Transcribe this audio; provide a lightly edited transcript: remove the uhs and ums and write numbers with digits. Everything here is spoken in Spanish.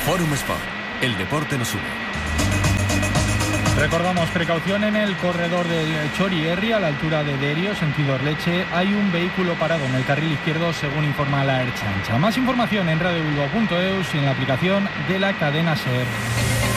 Fórum Sport, el deporte nos une. Recordamos, precaución en el corredor del Txorierri, a la altura de Derio, sentido Orleche. Hay un vehículo parado en el carril izquierdo, según informa la Ertzaintza. Más información en radiobilbao.eus y en la aplicación de la cadena SER.